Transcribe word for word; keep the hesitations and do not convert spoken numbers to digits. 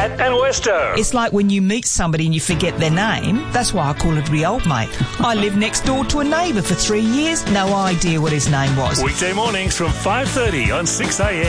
Cat and Westo. It's like when you meet somebody and you forget their name. That's why I call it re-old mate. I lived next door to a neighbour for three years. No idea what his name was. Weekday mornings from five thirty on six a m.